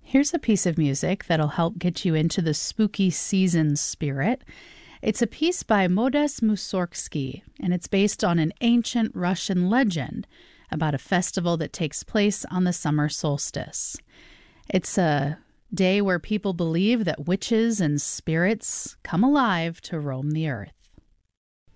Here's a piece of music that'll help get you into the spooky season spirit. It's a piece by Modest Mussorgsky, and it's based on an ancient Russian legend about a festival that takes place on the summer solstice. It's a day where people believe that witches and spirits come alive to roam the earth.